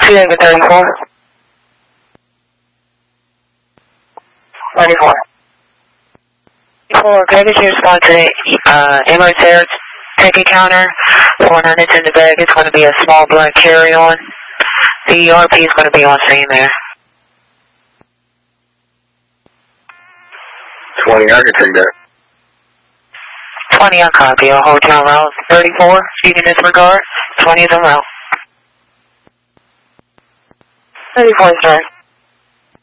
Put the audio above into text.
Diego 34. 34. 34, okay, did you respond to the Emirates Air ticket counter? 400's in the bag, it's going to be a small black carry-on. The ERP is going to be on scene there. 20, I can take that. 20 on copy, I'll hold you on route 34, you can disregard, 20 is on route. 34 is right.